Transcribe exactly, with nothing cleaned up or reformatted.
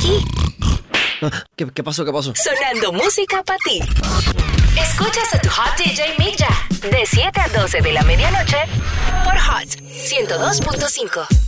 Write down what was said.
aquí. ¿Qué, qué pasó? ¿Qué pasó? Sonando música para ti. Escuchas a tu Hot D J Mick Ya, de siete a doce de la medianoche, por Hot ciento dos punto cinco.